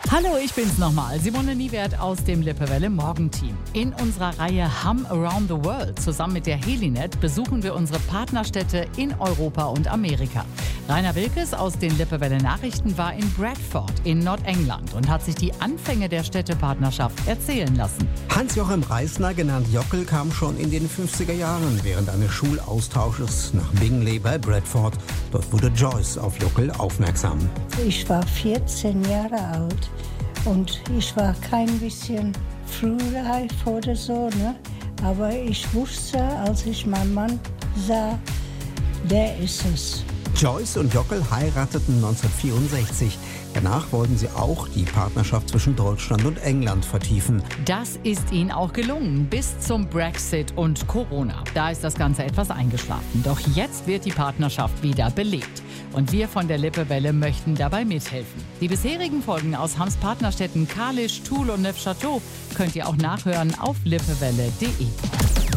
Hallo, ich bin's nochmal, Simone Niewert aus dem Lippewelle Morgenteam. In unserer Reihe Hum Around the World zusammen mit der Helinet besuchen wir unsere Partnerstädte in Europa und Amerika. Rainer Wilkes aus den Lippewelle Nachrichten war in Bradford in Nordengland und hat sich die Anfänge der Städtepartnerschaft erzählen lassen. Hans-Joachim Reisner, genannt Jockel, kam schon in den 50er Jahren während eines Schulaustausches nach Bingley bei Bradford. Dort wurde Joyce auf Jockel aufmerksam. Ich war 14 Jahre alt und ich war kein bisschen frühreif oder so, ne? Aber ich wusste, als ich meinen Mann sah, der ist es. Joyce und Jockel heirateten 1964. Danach wollten sie auch die Partnerschaft zwischen Deutschland und England vertiefen. Das ist ihnen auch gelungen, bis zum Brexit und Corona. Da ist das Ganze etwas eingeschlafen. Doch jetzt wird die Partnerschaft wieder belebt. Und wir von der Lippewelle möchten dabei mithelfen. Die bisherigen Folgen aus Hums Partnerstädten Kalisz, Toul und Neufchâteau könnt ihr auch nachhören auf lippewelle.de.